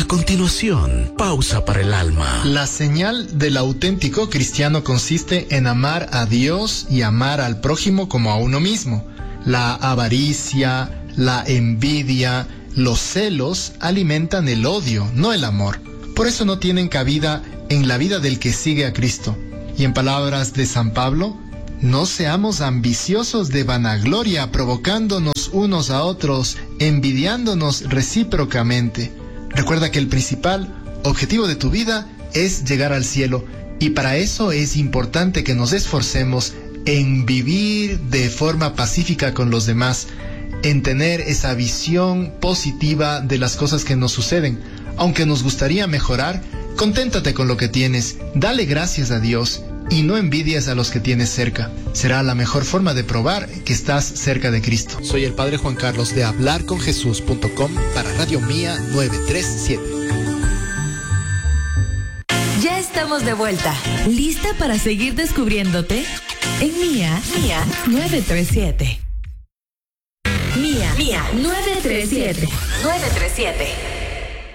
continuación, pausa para el alma. La señal del auténtico cristiano consiste en amar a Dios y amar al prójimo como a uno mismo. La avaricia, la envidia, los celos alimentan el odio, no el amor. Por eso no tienen cabida en la vida del que sigue a Cristo. Y en palabras de San Pablo, no seamos ambiciosos de vanagloria, provocándonos unos a otros, envidiándonos recíprocamente. Recuerda que el principal objetivo de tu vida es llegar al cielo, y para eso es importante que nos esforcemos en vivir de forma pacífica con los demás, en tener esa visión positiva de las cosas que nos suceden. Aunque nos gustaría mejorar, conténtate con lo que tienes, dale gracias a Dios y no envidies a los que tienes cerca. Será la mejor forma de probar que estás cerca de Cristo. Soy el Padre Juan Carlos de hablarconjesús.com para Radio Mía 937. Ya estamos de vuelta. ¿Lista para seguir descubriéndote? En Mía 937. Mía 937.